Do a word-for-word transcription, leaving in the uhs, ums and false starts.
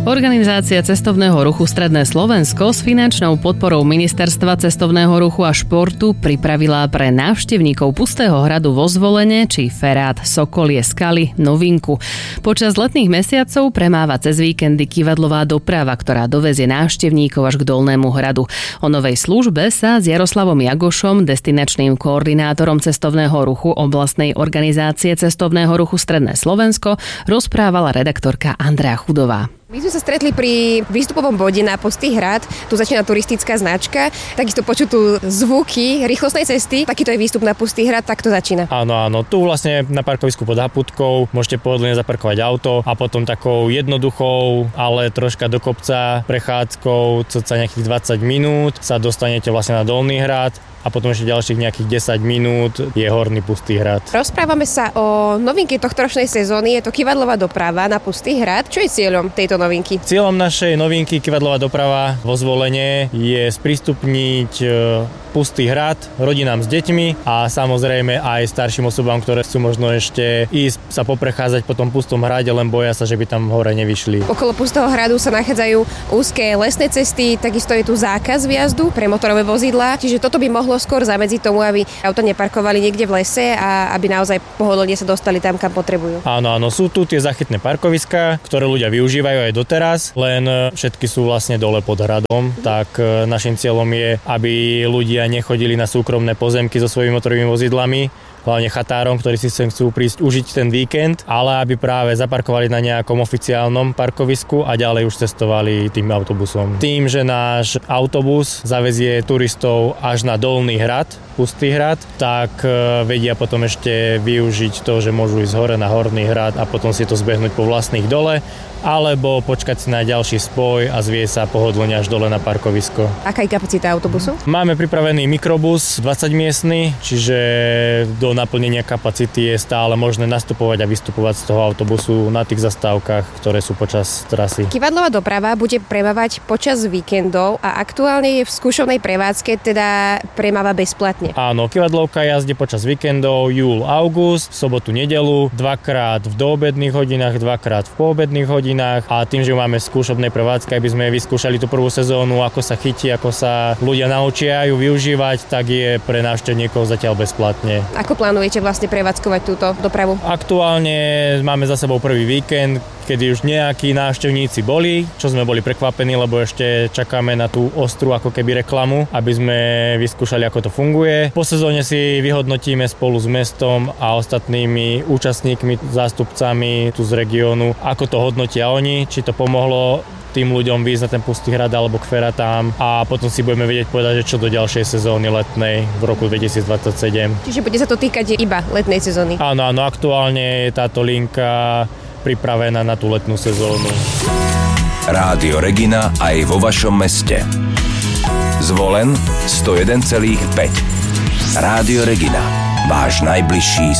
Organizácia cestovného ruchu Stredné Slovensko s finančnou podporou Ministerstva cestovného ruchu a športu pripravila pre návštevníkov Pustého hradu vo Zvolene či Ferát Sokolie skaly novinku. Počas letných mesiacov premáva cez víkendy kývadlová doprava, ktorá dovezie návštevníkov až k Dolnému hradu. O novej službe sa s Jaroslavom Jagošom, destinačným koordinátorom cestovného ruchu oblastnej organizácie cestovného ruchu Stredné Slovensko, rozprávala redaktorka Andrea Chudová. My sme sa stretli pri výstupovom bode na Pustý hrad. Tu začína turistická značka. Takisto počuť tu zvuky rýchlostnej cesty. Takýto je výstup na Pustý hrad, tak to začína. Áno, áno. Tu vlastne na parkovisku pod Haputkou môžete pohodlne zaparkovať auto a potom takou jednoduchou, ale troška do kopca prechádzkou cca nejakých dvadsať minút sa dostanete vlastne na Dolný hrad. A potom ešte ďalších nejakých desať minút je Horný Pustý hrad. Rozprávame sa o novinke tohtoročnej sezóny. Je to kývadlová doprava na Pustý hrad. Čo je cieľom tejto novinky? Cieľom našej novinky kývadlová doprava vo Zvolene je sprístupniť Pustý hrad rodinám s deťmi a samozrejme aj starším osobám, ktoré chcú možno ešte ísť sa poprechádzať po tom Pustom hrade, len boja sa, že by tam hore nevyšli. Okolo Pustého hradu sa nachádzajú úzke lesné cesty, takisto je tu zákaz vjazdu pre motorové vozidlá, čiže toto by mohlo skôr zamedziť tomu, aby auta neparkovali niekde v lese a aby naozaj pohodlne sa dostali tam, kam potrebujú. Áno, áno, sú tu tie zachytné parkoviská, ktoré ľudia využívajú aj doteraz, len všetky sú vlastne dole pod hradom, tak našim cieľom je, aby ľudia nechodili na súkromné pozemky so svojimi motorovými vozidlami, hlavne chatárom, ktorí si sem chcú prísť užiť ten víkend, ale aby práve zaparkovali na nejakom oficiálnom parkovisku a ďalej už cestovali tým autobusom. Tým, že náš autobus zavezie turistov až na Dolný hrad, Pustý hrad, tak vedia potom ešte využiť to, že môžu ísť hore na Horný hrad a potom si to zbehnúť po vlastných dole, alebo počkať si na ďalší spoj a zvie sa pohodlne až dole na parkovisko. Aká je kapacita autobusu? Máme pripravený mikrobus dvadsať miestny, čiže do naplnenia kapacity je stále možné nastupovať a vystupovať z toho autobusu na tých zastávkach, ktoré sú počas trasy. Kývadlová doprava bude premávať počas víkendov a aktuálne je v skúšovnej prevádzke, teda premáva bezplatne. Áno, kývadlovka jazde počas víkendov júl, august, sobotu, nedelu, dvakrát v doobedných hodinách, dvakrát v poobedných hodinách a tým, že máme skúšobnej prevádzke, aby sme vyskúšali tú prvú sezónu, ako sa chytí, ako sa ľudia naučia ju využívať, tak je pre návštevníkov zatiaľ bezplatne. Ako plánujete vlastne prevádzkovať túto dopravu? Aktuálne máme za sebou prvý víkend, kedy už nejakí návštevníci boli, čo sme boli prekvapení, lebo ešte čakáme na tú ostrú ako keby reklamu, aby sme vyskúšali, ako to funguje. Po sezóne si vyhodnotíme spolu s mestom a ostatnými účastníkmi, zástupcami tu z regiónu, ako to hodnotia oni, či to pomohlo tým ľuďom výjsť na ten Pustý hrad alebo k feratám a potom si budeme vedieť povedať, že čo do ďalšej sezóny letnej v roku dvetisícdvadsaťsedem. Čiže bude sa to týkať iba letnej sezóny? Áno, áno, aktuálne je táto linka pripravená na tú letnú sezónu. Rádio Regina aj vo vašom meste. Zvolen sto jeden celá päť. Rádio Regina, váš najbližší